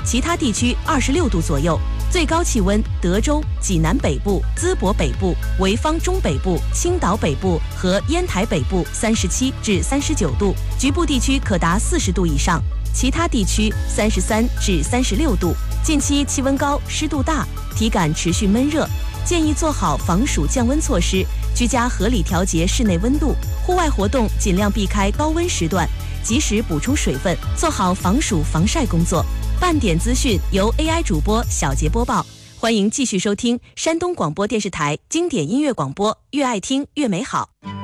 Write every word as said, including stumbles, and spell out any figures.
其他地区二十六度左右。最高气温，德州、济南北部、淄博北部、潍坊中北部、青岛北部和烟台北部三十七至三十九度，局部地区可达四十度以上，其他地区三十三至三十六度。近期气温高，湿度大，体感持续闷热，建议做好防暑降温措施，居家合理调节室内温度，户外活动尽量避开高温时段，及时补充水分，做好防暑防晒工作。半点资讯由 A I 主播小杰播报，欢迎继续收听山东广播电视台经典音乐广播，越爱听越美好。